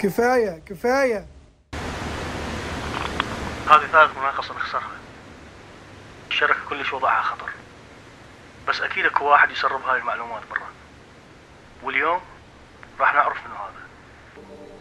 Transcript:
كفاية كفاية. هذه ثالث مناقصة نخسرها. الشركة كلش وضعها خطر، بس أكيد اكو واحد يسرب هاي المعلومات برا، واليوم راح نعرف منه